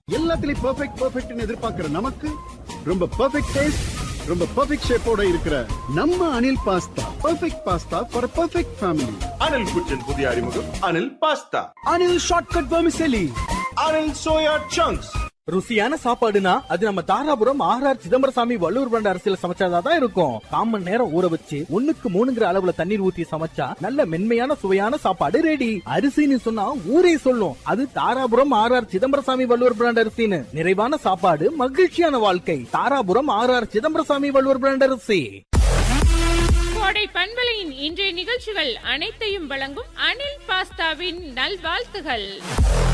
எல்லாத்துலயும் பெர்ஃபெக்ட்னு எதிர்பார்க்கிற நமக்கு ரொம்ப பெர்ஃபெக்ட் டேஸ்ட், ரொம்ப பெர்ஃபெக்ட் ஷேப்போட இருக்கிற நம்ம Anil pasta perfect pasta for perfect family. Anil குச்சின் புதிய அறிமுகம் Anil pasta. Anil shortcut vermicelli. Anil soya chunks. ருசியான சாப்பாடுனா அது நம்ம தாராபுரம் ஆர்ஆர் சிதம்பரசாமி வள்ளுவர் பிராண்ட் அரிசியில சமைச்சாதான் இருக்கும். 1/4 மணி நேரம் ஊற வச்சு 1க்கு 3ங்கிற அளவுல தண்ணீர் ஊத்தி சமைச்சா நல்ல மென்மையான சுவையான சாப்பாடு ரெடி. அரிசின்னு சொன்னா ஊரே சொல்லும் அது தாராபுரம் ஆர்ஆர் சிதம்பரசாமி வள்ளுவர் பிராண்ட் அரிசின்னு. நிறைவான சாப்பாடு மகிழ்ச்சியான வாழ்க்கை. தாராபுரம் ஆர்ஆர் சிதம்பரசாமி வள்ளுவர் பிராண்ட் அரிசி. கோடை பண்பலையின் இன்றைய நிகழ்ச்சிகள் அனைத்தையும் வழங்கும் அனில் பாஸ்தாவின் நல்வாழ்த்துகள்.